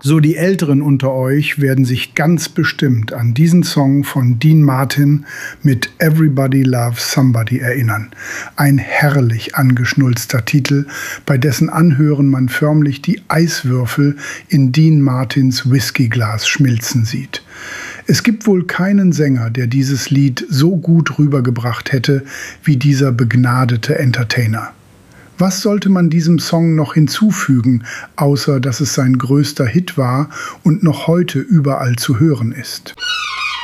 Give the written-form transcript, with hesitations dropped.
So die Älteren unter euch werden sich ganz bestimmt an diesen Song von Dean Martin mit Everybody Loves Somebody erinnern. Ein herrlich angeschnulzter Titel, bei dessen Anhören man förmlich die Eiswürfel in Dean Martins Whiskyglas schmilzen sieht. Es gibt wohl keinen Sänger, der dieses Lied so gut rübergebracht hätte wie dieser begnadete Entertainer. Was sollte man diesem Song noch hinzufügen, außer dass es sein größter Hit war und noch heute überall zu hören ist?